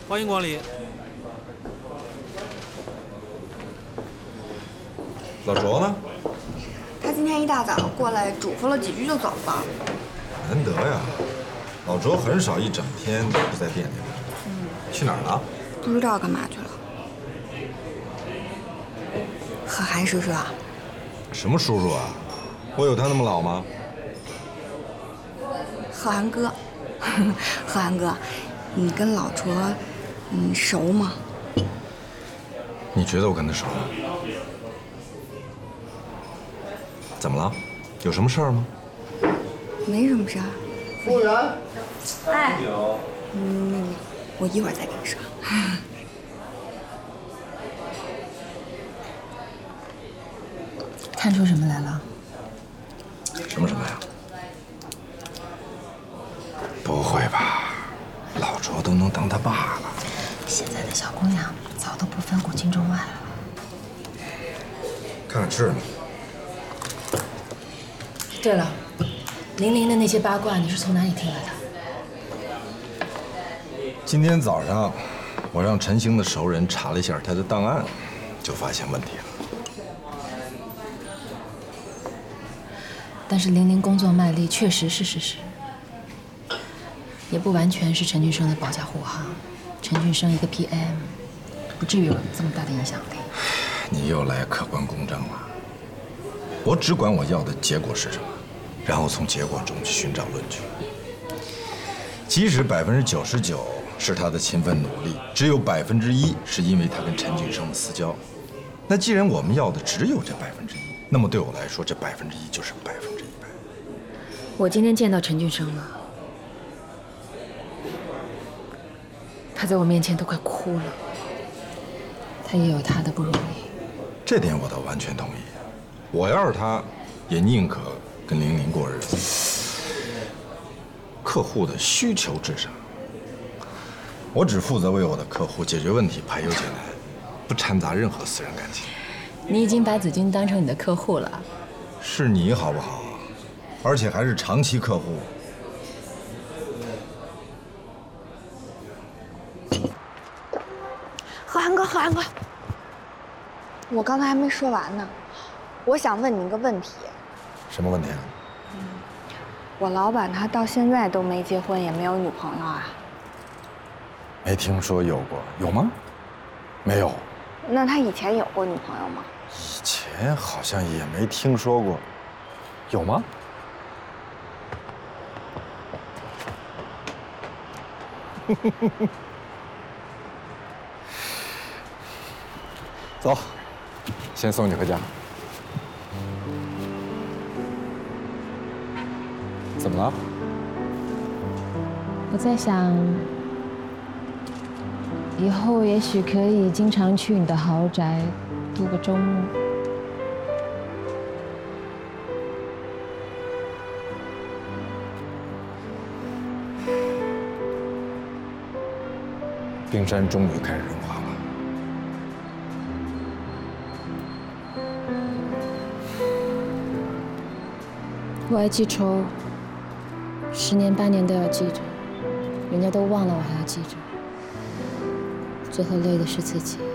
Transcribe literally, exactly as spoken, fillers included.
欢迎光临。 老卓呢？ 他今天一大早过来嘱咐了几句就走了。 难得呀，老卓很少一整天都不在店里。嗯，去哪儿了？ 不知道干嘛去了。和韩叔叔啊？ 什么叔叔啊？我有他那么老吗？ 贺涵哥，贺涵哥，你跟老卓，你熟吗？ 你觉得我跟他熟吗？怎么了？有什么事儿吗？ 没什么事儿。 服务员， 哎，嗯，我一会儿再跟你说。 看出什么来了？ 什么什么呀？不会吧，老卓都能当他爸了。 现在的小姑娘早都不分古今中外了。 看看吃呢。 对了，玲玲的那些八卦你是从哪里听来的？ 今天早上，我让陈星的熟人查了一下他的档案，就发现问题了。 但是玲玲工作卖力确实是事实，也不完全是陈俊生的保驾护航。陈俊生一个 P M， 不至于有这么大的影响力。 你又来客观公正了。我只管我要的结果是什么，然后从结果中去寻找论据。即使百分之九十九是他的勤奋努力，只有百分之一是因为他跟陈俊生的私交。那既然我们要的只有这百分之一，那么对我来说，这百分之一就是百分之一百。 我今天见到陈俊生了，他在我面前都快哭了。他也有他的不容易， 这点我倒完全同意。我要是他，也宁可跟玲玲过日子。客户的需求至上，我只负责为我的客户解决问题，排忧解难，不掺杂任何私人感情。 你已经把子君当成你的客户了。 是你好不好？而且还是长期客户。 贺涵哥，贺涵哥，我刚才还没说完呢，我想问你一个问题。 什么问题啊？ 嗯，我老板他到现在都没结婚，也没有女朋友啊？ 没听说有过，有吗？没有。 那他以前有过女朋友吗？ 以前好像也没听说过，有吗？走，先送你回家。怎么了？ 我在想，以后也许可以经常去你的豪宅度个周末。 冰山终于开始融化了。 我爱记仇，十年八年都要记着，人家都忘了我还要记着，最后累的是自己。